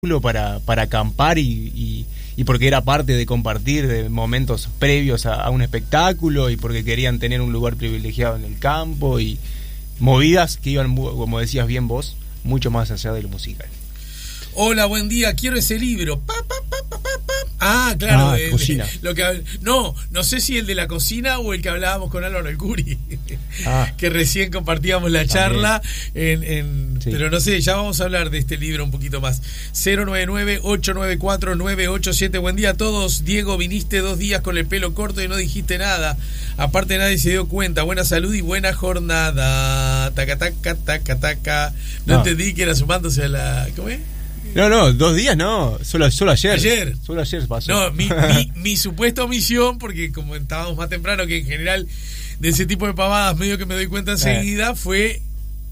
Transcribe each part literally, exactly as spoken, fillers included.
para, para acampar y, y, y porque era parte de compartir de momentos previos a, a un espectáculo y porque querían tener un lugar privilegiado en el campo y movidas que iban, como decías bien vos, mucho más allá de lo musical. Hola, buen día, quiero ese libro. Pa, pa, pa, pa, pa, pa. Ah, claro, ah, el, cocina. Lo que, no, no sé si el de la cocina o el que hablábamos con Álvaro El Curi, ah, que recién compartíamos la charla, en, en, sí. Pero no sé, ya vamos a hablar de este libro un poquito más. cero nueve nueve, ocho nueve cuatro, nueve ocho siete. Buen día a todos. Diego, viniste dos días con el pelo corto y no dijiste nada. Aparte nadie se dio cuenta. Buena salud y buena jornada. Taca, taca, taca, taca. No, no. entendí que era sumándose a la... ¿Cómo es? No, no, dos días no, solo, solo ayer. Ayer. Solo ayer pasó. No, mi, mi, mi supuesta omisión, porque comentábamos más temprano que en general de ese tipo de pavadas medio que me doy cuenta enseguida, fue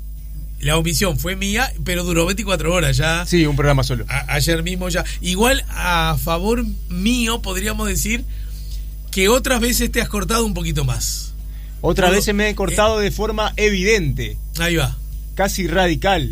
la omisión, fue mía, pero duró veinticuatro horas ya. Sí, un programa solo. A, ayer mismo ya. Igual a favor mío podríamos decir que otras veces te has cortado un poquito más. Otras veces me he cortado eh, de forma evidente. Ahí va. Casi radical.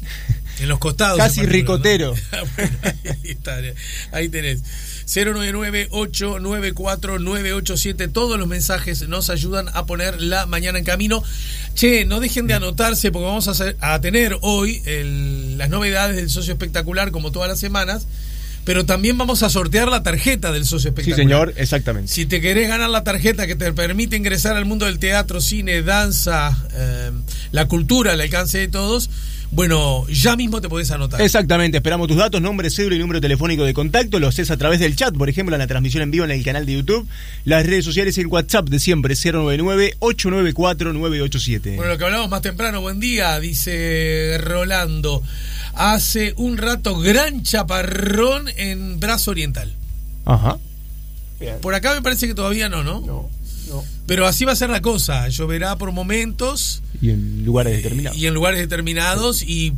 En los costados. Casi ricotero. ¿No? Bueno, ahí, está, ahí tenés. cero nueve nueve, ocho nueve cuatro, nueve ocho siete. Todos los mensajes nos ayudan a poner la mañana en camino. Che, no dejen de anotarse porque vamos a, hacer, a tener hoy el, las novedades del Socio Espectacular como todas las semanas. Pero también vamos a sortear la tarjeta del Socio Espectacular. Sí, señor, exactamente. Si te querés ganar la tarjeta que te permite ingresar al mundo del teatro, cine, danza, eh, la cultura, al alcance de todos, bueno, ya mismo te podés anotar. Exactamente, esperamos tus datos, nombre, cédula y número telefónico de contacto. Lo haces a través del chat, por ejemplo, en la transmisión en vivo en el canal de YouTube. Las redes sociales y el WhatsApp de siempre, cero nueve nueve, ocho nueve cuatro, nueve ocho siete. Bueno, lo que hablamos más temprano, buen día, dice Rolando. Hace un rato gran chaparrón en Brazo Oriental. Ajá. Bien. Por acá me parece que todavía no, ¿no? No, no. Pero así va a ser la cosa, lloverá por momentos. Y en lugares determinados. Y en lugares determinados, sí. Y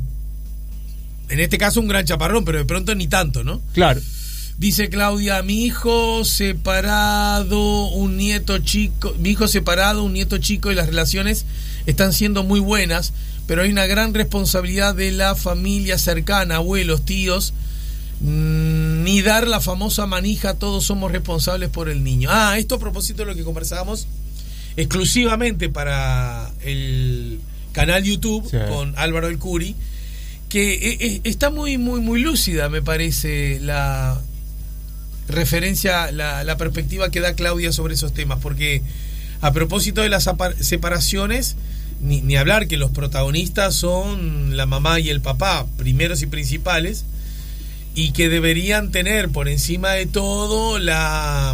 en este caso un gran chaparrón, pero de pronto ni tanto, ¿no? Claro. Dice Claudia, mi hijo separado, un nieto chico, mi hijo separado, un nieto chico y las relaciones están siendo muy buenas, pero hay una gran responsabilidad de la familia cercana, abuelos, tíos, mmm, ni dar la famosa manija, todos somos responsables por el niño. Ah, esto a propósito de lo que conversábamos exclusivamente para el canal YouTube, sí, con Álvaro El Curi, que está muy, muy, muy lúcida, me parece, la referencia, la, la perspectiva que da Claudia sobre esos temas, porque a propósito de las separaciones, Ni, ni hablar que los protagonistas son la mamá y el papá, primeros y principales, y que deberían tener por encima de todo la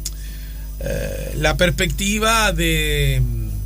eh, la perspectiva de,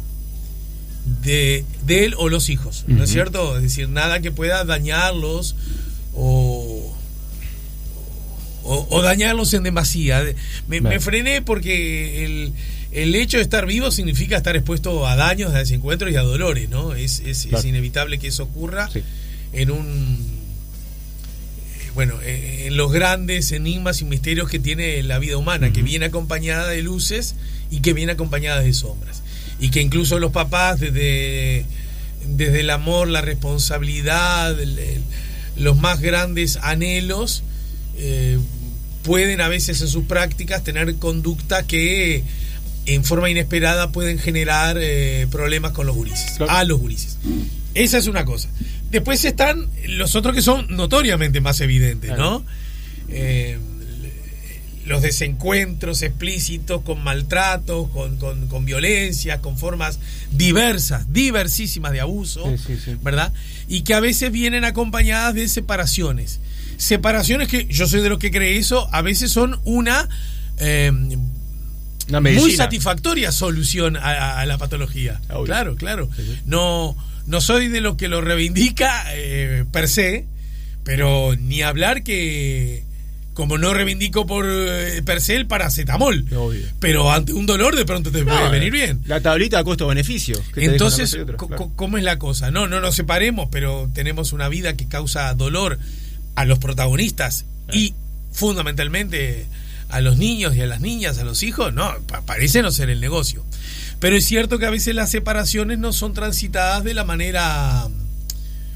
de de él o los hijos, ¿no, uh-huh, es cierto? Es decir, nada que pueda dañarlos o o, o dañarlos en demasía. Me, me frené porque el El hecho de estar vivo significa estar expuesto a daños, a desencuentros y a dolores, ¿no? Es, es, claro, es inevitable que eso ocurra, sí, en un... Bueno, en los grandes enigmas y misterios que tiene la vida humana, uh-huh, que viene acompañada de luces y que viene acompañada de sombras. Y que incluso los papás, desde, desde el amor, la responsabilidad, el, el, los más grandes anhelos, eh, pueden a veces en sus prácticas tener conductas que en forma inesperada pueden generar eh, problemas con los gurises, claro, a los gurises. Esa es una cosa. Después están los otros que son notoriamente más evidentes, claro, ¿no? Eh, los desencuentros explícitos con maltratos, con, con, con violencia, con formas diversas, diversísimas de abuso, sí, sí, sí, ¿verdad? Y que a veces vienen acompañadas de separaciones. Separaciones que, yo soy de los que cree eso, a veces son una... Eh, Una muy satisfactoria solución a, a la patología. Obvio. Claro, claro. Sí, sí. No, no soy de los que lo reivindica eh, per se, pero ni hablar que, como no reivindico por eh, per se el paracetamol, obvio, pero ante un dolor de pronto te no, puede venir bien. La tablita costo-beneficio. Entonces, otro, claro, c- ¿cómo es la cosa? No, no nos separemos, pero tenemos una vida que causa dolor a los protagonistas, claro, y fundamentalmente a los niños y a las niñas, a los hijos, no, parece no ser el negocio. Pero es cierto que a veces las separaciones no son transitadas de la manera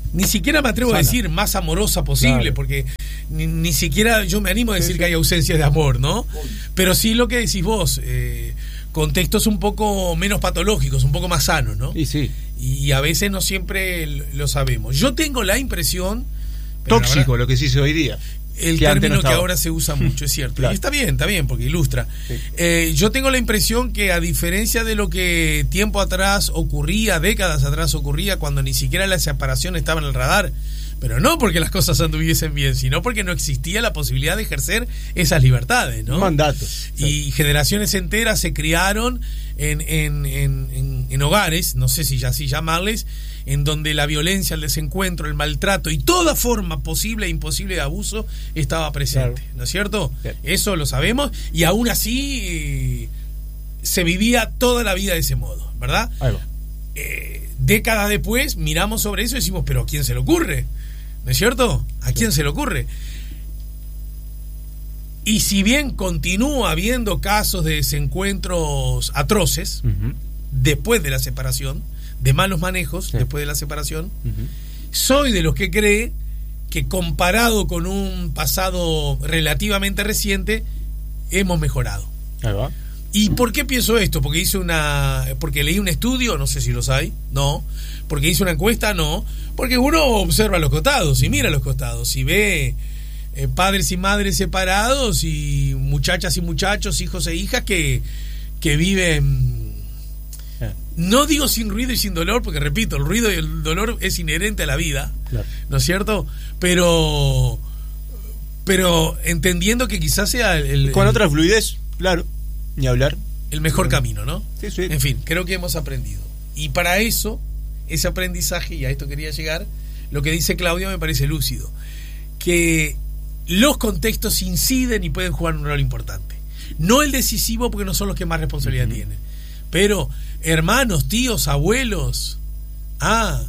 ni siquiera me atrevo sana. a decir más amorosa posible, claro. porque ni, ni siquiera yo me animo a decir sí, sí. que hay ausencia de amor, ¿no? Pero sí lo que decís vos, eh, contextos un poco menos patológicos, un poco más sanos, ¿no? Y sí. Y a veces no siempre lo sabemos. Yo tengo la impresión... Tóxico, verdad, lo que se dice hoy día. El término no que ahora se usa mucho, es cierto. Claro. Y está bien, está bien, porque ilustra. Sí. Eh, yo tengo la impresión que, a diferencia de lo que tiempo atrás ocurría, décadas atrás ocurría, cuando ni siquiera la separación estaba en el radar, pero no porque las cosas anduviesen bien, sino porque no existía la posibilidad de ejercer esas libertades, ¿no? Mandatos. Y sí. generaciones enteras se criaron en, en, en, en, en hogares, no sé si así llamarles, en donde la violencia, el desencuentro, el maltrato y toda forma posible e imposible de abuso estaba presente, claro. ¿no es cierto? Bien. Eso lo sabemos, y aún así eh, se vivía toda la vida de ese modo, ¿verdad? Ahí va. Eh, décadas después miramos sobre eso y decimos, pero ¿a quién se le ocurre? ¿No es cierto? ¿A quién sí. se le ocurre? Y si bien continúa habiendo casos de desencuentros atroces, uh-huh. después de la separación, de malos manejos, sí. después de la separación, uh-huh. soy de los que cree que, comparado con un pasado relativamente reciente, hemos mejorado. Ahí va. ¿Y por qué pienso esto? Porque hice una, porque leí un estudio, no sé si los hay, no. Porque hice una encuesta, no. Porque uno observa los costados y mira los costados y ve eh, padres y madres separados y muchachas y muchachos, hijos e hijas que, que viven, yeah. no digo sin ruido y sin dolor, porque repito, el ruido y el dolor es inherente a la vida, claro. ¿no es cierto? Pero, pero entendiendo que quizás sea el, el con el, otra fluidez, claro. Ni hablar. El mejor sí. camino, ¿no? Sí, sí. En fin, creo que hemos aprendido. Y para eso, ese aprendizaje, y a esto quería llegar, lo que dice Claudia me parece lúcido. Que los contextos inciden y pueden jugar un rol importante. No el decisivo, porque no son los que más responsabilidad uh-huh. tienen. Pero hermanos, tíos, abuelos, ah,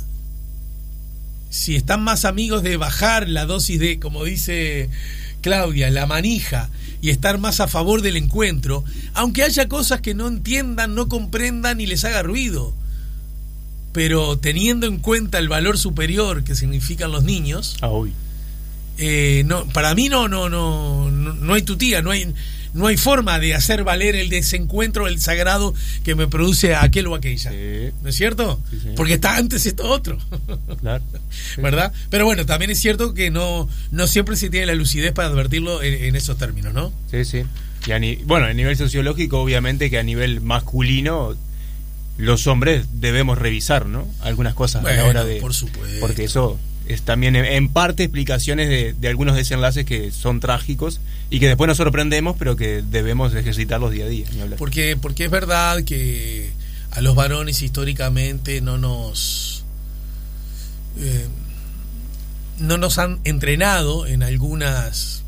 si están más amigos de bajar la dosis de, como dice Claudia, la manija, y estar más a favor del encuentro, aunque haya cosas que no entiendan, no comprendan y les haga ruido, pero teniendo en cuenta el valor superior que significan los niños, ah, uy. Eh, no, para mí no, no, no, no, no hay tutía, no hay, no hay forma de hacer valer el desencuentro, el sagrado que me produce aquel o aquella, sí. ¿no es cierto? Sí, sí. Porque está antes esto otro, claro. Sí. ¿verdad? Pero bueno, también es cierto que no, no siempre se tiene la lucidez para advertirlo en, en esos términos, ¿no? Sí, sí. Y a ni, bueno, a nivel sociológico, obviamente que a nivel masculino, los hombres debemos revisar, ¿no? Algunas cosas bueno, a la hora de, por supuesto. Porque eso es también en parte explicaciones de, de algunos desenlaces que son trágicos y que después nos sorprendemos, pero que debemos ejercitarlos día a día. Porque, porque es verdad que a los varones históricamente no nos eh, no nos han entrenado en algunas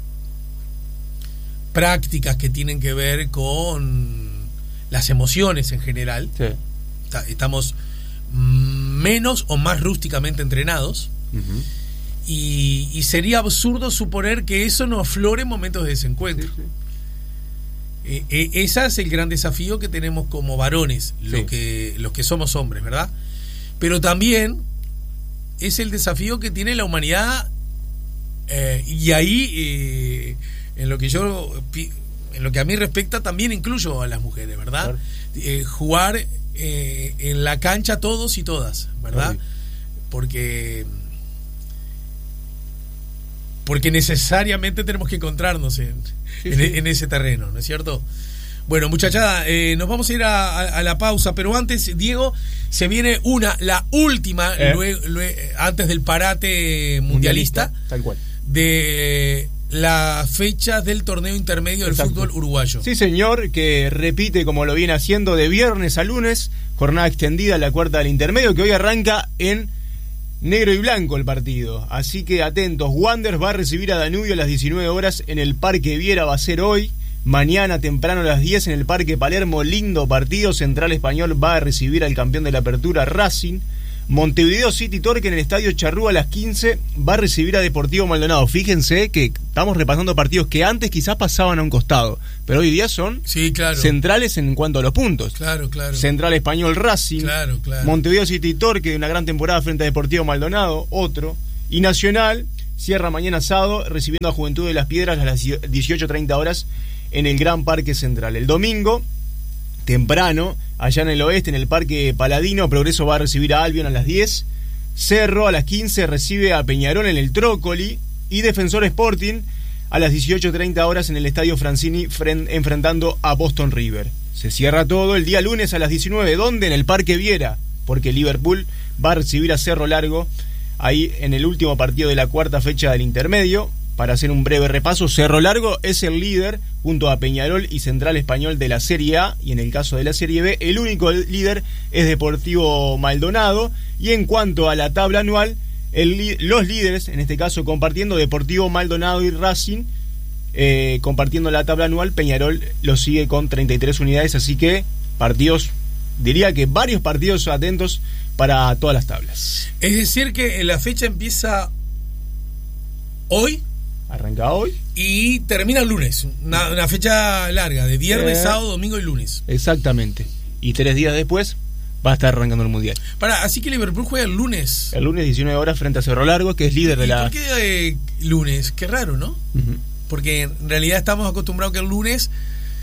prácticas que tienen que ver con las emociones en general. Sí. Estamos menos o más rústicamente entrenados. Uh-huh. y, y sería absurdo suponer que eso no aflore en momentos de desencuentro. Sí, sí. Eh, eh, ese es el gran desafío que tenemos como varones, sí. lo que, los que somos hombres, ¿verdad? Pero también es el desafío que tiene la humanidad, eh, y ahí eh, en lo que yo en lo que a mí respecta también incluyo a las mujeres, ¿verdad? Claro. Eh, jugar eh, en la cancha todos y todas, ¿verdad? Claro. Porque porque necesariamente tenemos que encontrarnos en, sí, en, sí. en ese terreno, ¿no es cierto? Bueno, muchachada, eh, nos vamos a ir a, a, a la pausa, pero antes, Diego, se viene una, la última, eh. luego, luego, antes del parate mundialista, mundialista, tal cual, de las fechas del torneo intermedio del Exacto. fútbol uruguayo. Sí, señor, que repite como lo viene haciendo de viernes a lunes, jornada extendida, la cuarta del intermedio, que hoy arranca en negro y blanco el partido, así que atentos. Wanderers va a recibir a Danubio a las diecinueve horas en el Parque Viera, va a ser hoy. Mañana temprano a las diez en el Parque Palermo, lindo partido. Central Español va a recibir al campeón de la Apertura, Racing. Montevideo City Torque en el Estadio Charrúa a las quince va a recibir a Deportivo Maldonado. Fíjense que estamos repasando partidos que antes quizás pasaban a un costado, pero hoy día son sí, claro. centrales en cuanto a los puntos. Claro, claro. Central Español Racing, claro, claro. Montevideo City Torque, una gran temporada frente a Deportivo Maldonado, otro. Y Nacional cierra mañana sábado recibiendo a Juventud de las Piedras a las dieciocho treinta horas en el Gran Parque Central. El domingo, temprano, allá en el oeste, en el Parque Paladino, Progreso va a recibir a Albion a las diez. Cerro a las quince recibe a Peñarol en el Trócoli. Y Defensor Sporting a las dieciocho treinta horas en el Estadio Francini fren- enfrentando a Boston River. Se cierra todo el día lunes a las diecinueve. ¿Dónde? En el Parque Viera, porque Liverpool va a recibir a Cerro Largo ahí en el último partido de la cuarta fecha del intermedio. Para hacer un breve repaso, Cerro Largo es el líder junto a Peñarol y Central Español de la Serie A, y en el caso de la Serie B el único líder es Deportivo Maldonado. Y en cuanto a la tabla anual, el, los líderes, en este caso compartiendo Deportivo Maldonado y Racing, eh, compartiendo la tabla anual, Peñarol lo sigue con treinta y tres unidades, así que partidos, diría que varios partidos atentos para todas las tablas. Es decir que la fecha empieza hoy. Arranca hoy y termina el lunes. Una, una fecha larga, de viernes, eh, sábado, domingo y lunes. Exactamente. Y tres días después va a estar arrancando el Mundial. Para, así que Liverpool juega el lunes. El lunes diecinueve horas frente a Cerro Largo, que es líder de la... ¿Por qué eh, lunes? Qué raro, ¿no? Uh-huh. Porque en realidad estamos acostumbrados que el lunes,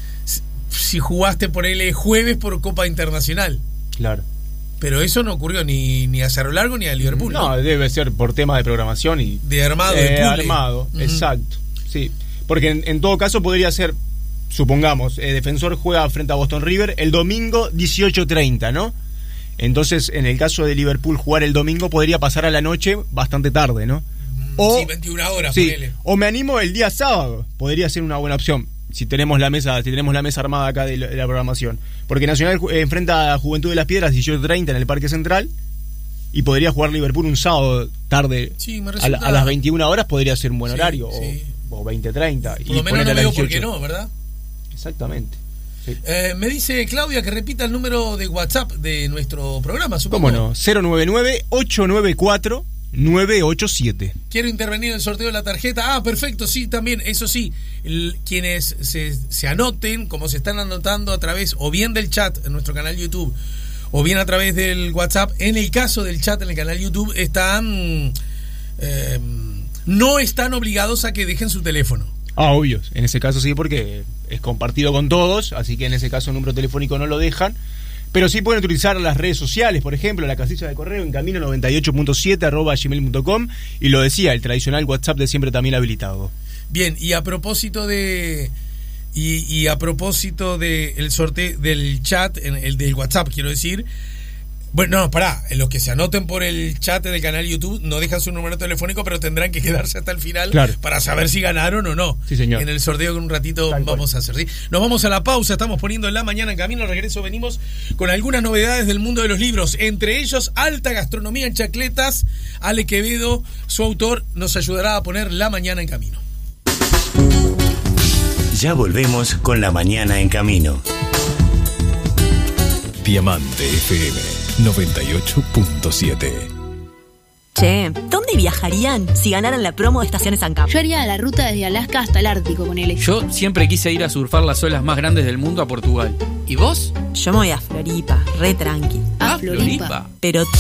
si jugaste por el jueves por Copa Internacional. Claro. Pero eso no ocurrió ni, ni a Cerro Largo ni a Liverpool. No, ¿no? Debe ser por temas de programación y... De armado, eh, de armado, uh-huh. Exacto. Sí, porque en, en todo caso podría ser, supongamos, eh, Defensor juega frente a Boston River el domingo dieciocho treinta, ¿no? Entonces, en el caso de Liverpool jugar el domingo podría pasar a la noche bastante tarde, ¿no? O, sí, veintiuna horas, sí, ponele. O me animo el día sábado, podría ser una buena opción. Si tenemos la mesa, si tenemos la mesa armada acá de la, de la programación. Porque Nacional eh, enfrenta a Juventud de las Piedras dieciocho treinta en el Parque Central. Y podría jugar Liverpool un sábado tarde, sí, a, a las veintiuna horas podría ser un buen sí, horario. Sí. O, o veinte treinta. Por lo menos no veo por qué no, ¿verdad? Exactamente. Sí. Eh, me dice Claudia que repita el número de WhatsApp de nuestro programa, supongo. ¿Cómo no? cero nueve nueve, ocho nueve cuatro, nueve ocho siete. Quiero intervenir en el sorteo de la tarjeta. Ah, perfecto, sí, también, eso sí, el, quienes se, se anoten, como se están anotando a través o bien del chat en nuestro canal YouTube o bien a través del WhatsApp, en el caso del chat en el canal YouTube están eh, no están obligados a que dejen su teléfono. Ah, obvio, en ese caso sí, porque es compartido con todos, así que en ese caso el número telefónico no lo dejan. Pero sí pueden utilizar las redes sociales, por ejemplo, la casilla de correo en camino noventa y ocho punto siete arroba gmail punto com, y lo decía, el tradicional WhatsApp de siempre también habilitado. Bien, y a propósito de y, y a propósito de el sorteo del chat, el del WhatsApp, quiero decir, bueno, no, pará, los que se anoten por el chat del canal YouTube no dejan su número telefónico, pero tendrán que quedarse hasta el final, claro, para saber si ganaron o no. Sí, señor. En el sorteo que un ratito Tal vamos cual. a hacer, ¿sí? Nos vamos a la pausa, estamos poniendo La Mañana en Camino. Al regreso venimos con algunas novedades del mundo de los libros, entre ellos Alta Gastronomía en Chacletas. Ale Quevedo, su autor, nos ayudará a poner La Mañana en Camino. Ya volvemos con La Mañana en Camino. Diamante F M noventa y ocho punto siete. Che, ¿dónde viajarían si ganaran la promo de Estaciones ANCAP? Yo haría la ruta desde Alaska hasta el Ártico, ponele. Yo siempre quise ir a surfar las olas más grandes del mundo a Portugal. ¿Y vos? Yo me voy a Floripa, re tranqui. ¿A Floripa? Pero